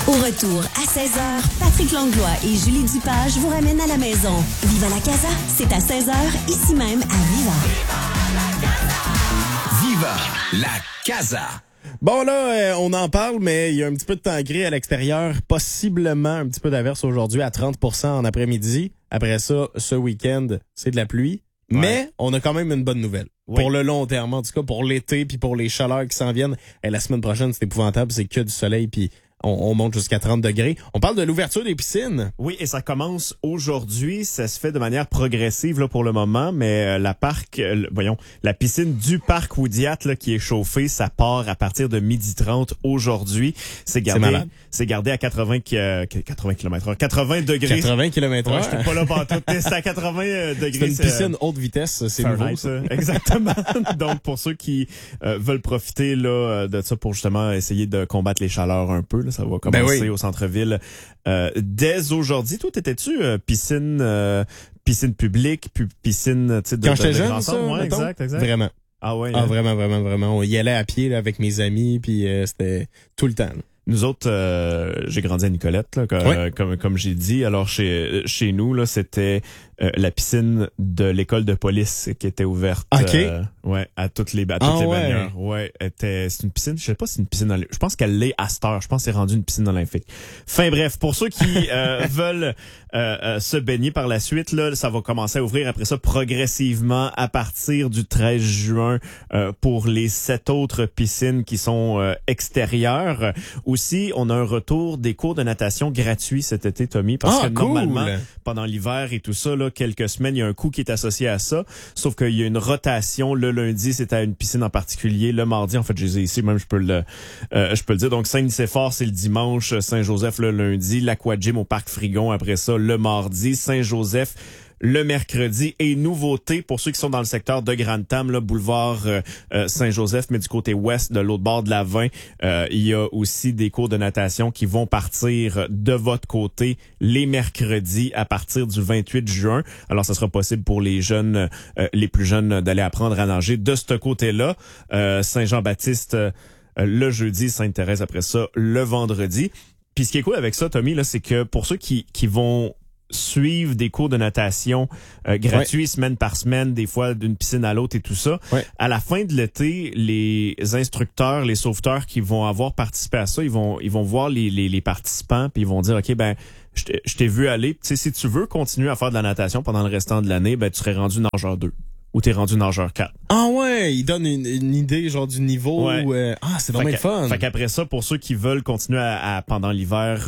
Au retour, à 16h, Patrick Langlois et Julie Dupage vous ramènent à la maison. Viva la Casa, c'est à 16h, ici même à Viva. Viva la Casa. Bon là, on en parle, mais il y a un petit peu de temps gris à l'extérieur. Possiblement un petit peu d'averse aujourd'hui à 30% en après-midi. Après ça, ce week-end, c'est de la pluie. Ouais. Mais on a quand même une bonne nouvelle. Oui. Pour le long terme, en tout cas pour l'été puis pour les chaleurs qui s'en viennent. Et la semaine prochaine, c'est épouvantable, c'est que du soleil puis on monte jusqu'à 30 degrés. On parle de l'ouverture des piscines. Oui, et ça commence aujourd'hui. Ça se fait de manière progressive là pour le moment, mais la piscine du parc Oudiat là, qui est chauffée, ça part à partir de 12h30 aujourd'hui. C'est gardé à 80 km/h. 80 degrés. 80 km/h. Ouais, j'étais pas là pour tout. C'est à 80 degrés. C'est une piscine haute vitesse, c'est nouveau. Ça. Exactement. Donc, pour ceux qui veulent profiter là de ça pour justement essayer de combattre les chaleurs un peu, là, ça va commencer au centre-ville dès aujourd'hui. Toi, t'étais-tu piscine publique, puis piscine, tu sais, quand j'étais jeune, ça, ouais, exact. Vraiment. Ah ouais. Ah, vraiment. On y allait à pied là, avec mes amis, puis c'était tout le temps. Là. Nous autres, j'ai grandi à Nicolette, là, comme j'ai dit. Alors chez nous, là, c'était la piscine de l'école de police qui était ouverte. Okay. À toutes les bannières. Ouais, c'est une piscine. Je sais pas si c'est une piscine. Je pense qu'elle l'est à cette heure. Je pense que c'est rendu une piscine olympique. Enfin bref, pour ceux qui veulent se baigner par la suite, là, ça va commencer à ouvrir après ça progressivement à partir du 13 juin pour les 7 autres piscines qui sont extérieures. Aussi, on a un retour des cours de natation gratuits cet été, Tommy, parce que normalement, pendant l'hiver et tout ça, là, quelques semaines, il y a un coût qui est associé à ça. Sauf qu'il y a une rotation. Le lundi, c'est à une piscine en particulier. Le mardi, en fait, je les ai ici, même je peux le dire. Donc, Saint-Nicéphore, c'est le dimanche. Saint-Joseph, le lundi. L'Aquagym au Parc Frigon, après ça, le mardi. Saint-Joseph, le mercredi. Et nouveauté pour ceux qui sont dans le secteur de Grande-Tam, là, boulevard Saint-Joseph, mais du côté ouest, de l'autre bord de la 20, il y a aussi des cours de natation qui vont partir de votre côté les mercredis à partir du 28 juin. Alors, ça sera possible pour les jeunes, les plus jeunes, d'aller apprendre à nager de ce côté-là. Saint-Jean-Baptiste le jeudi, Sainte-Thérèse après ça le vendredi. Puis ce qui est cool avec ça, Tommy, là, c'est que pour ceux qui vont suivre des cours de natation gratuits semaine par semaine, des fois d'une piscine à l'autre et tout ça. Ouais. À la fin de l'été, les instructeurs, les sauveteurs qui vont avoir participé à ça, ils vont voir les participants puis ils vont dire OK, ben je t'ai vu aller, tu sais, si tu veux continuer à faire de la natation pendant le restant de l'année, ben tu serais rendu nageur 2 ou t'es rendu nageur 4. Ah ouais, il donne une idée genre du niveau. Ouais. C'est vraiment fun. Fait qu'après ça, pour ceux qui veulent continuer à pendant l'hiver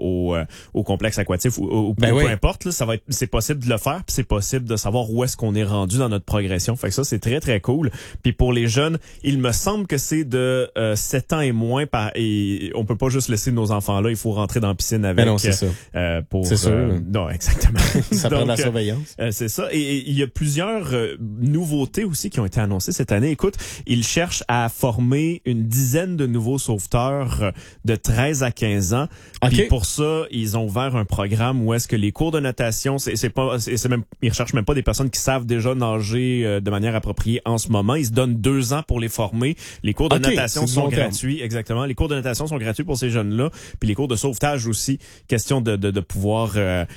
au complexe aquatique ou peu importe, là, c'est possible de le faire, puis c'est possible de savoir où est-ce qu'on est rendu dans notre progression. Fait que ça, c'est très très cool. Puis pour les jeunes, il me semble que c'est de 7 ans et moins et on peut pas juste laisser nos enfants là, il faut rentrer dans la piscine avec. Non, c'est ça. C'est sûr. Non, exactement. Ça prend de la surveillance. C'est ça. Et il y a plusieurs nouveautés aussi qui ont été annoncées cette année. Écoute, ils cherchent à former une dizaine de nouveaux sauveteurs de 13 à 15 ans. Okay. Puis pour ça, ils ont ouvert un programme où est-ce que les cours de natation, ils recherchent même pas des personnes qui savent déjà nager de manière appropriée en ce moment. Ils se donnent 2 ans pour les former. Les cours de natation sont gratuits. Exactement. Les cours de natation sont gratuits pour ces jeunes-là. Puis les cours de sauvetage aussi. Question de pouvoir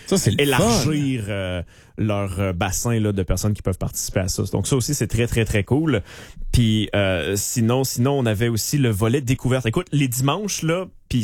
élargir leur bassin là de personnes qui peuvent participer à ça. Donc ça aussi, c'est très, très, très cool. Puis sinon, on avait aussi le volet découverte. Écoute, les dimanches, là, puis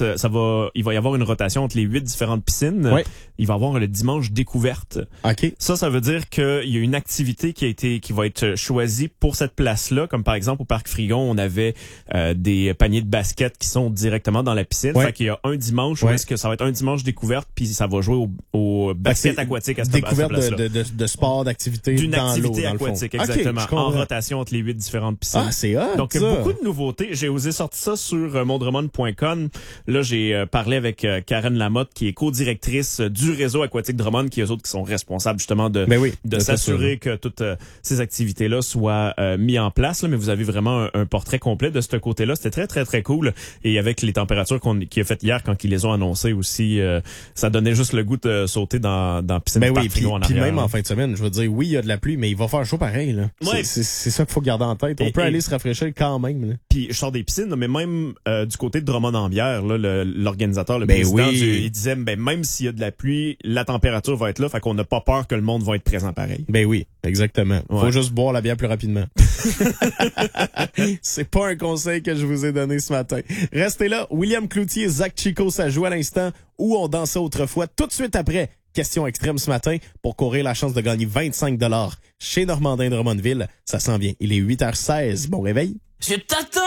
il va y avoir une rotation entre les 8 différentes piscines. Ouais. Il va y avoir le dimanche découverte. OK. Ça veut dire qu'il y a une activité qui va être choisie pour cette place-là. Comme par exemple, au Parc Frigon, on avait des paniers de basket qui sont directement dans la piscine. Ouais. Fait qu'il y a un dimanche où est-ce que ça va être un dimanche découverte, puis ça va jouer au basket aquatique à cette place-là. Découverte de sport, d'activité d'une dans activité l'eau, aquatique, exactement. Okay, en rotation entre les 8 différentes piscines. Ah, c'est hot, donc, beaucoup de nouveautés. J'ai osé sortir ça sur mondremont.com. Là, j'ai parlé avec Karen Lamotte, qui est co-directrice du réseau aquatique Drummond, qui eux autres qui sont responsables justement de s'assurer que toutes ces activités-là soient mises en place. Là, mais vous avez vraiment un portrait complet de ce côté-là. C'était très, très, très cool. Et avec les températures qu'il a faites hier quand ils les ont annoncées aussi, ça donnait juste le goût de sauter dans la piscine du Parc Frigo en arrière. Puis même en fin de semaine, je veux dire, oui, il y a de la pluie, mais il va faire chaud pareil. Là. Ouais. C'est ça qu'il faut garder en tête. On peut aller se rafraîchir quand même. Là. Puis je sors des piscines, mais même du côté de Drummond Gambière, là, l'organisateur, le Ben président, oui. il disait, même s'il y a de la pluie, la température va être là, fait qu'on n'a pas peur que le monde va être présent pareil. Ben oui, exactement. Faut Ouais. juste boire la bière plus rapidement. C'est pas un conseil que je vous ai donné ce matin. Restez là. William Cloutier, Zach Chico, ça joue à l'instant où on dansait autrefois. Tout de suite après, question extrême ce matin pour courir la chance de gagner 25 $ chez Normandin de Drummondville. Ça s'en vient. Il est 8h16. Bon réveil. Je t'attends!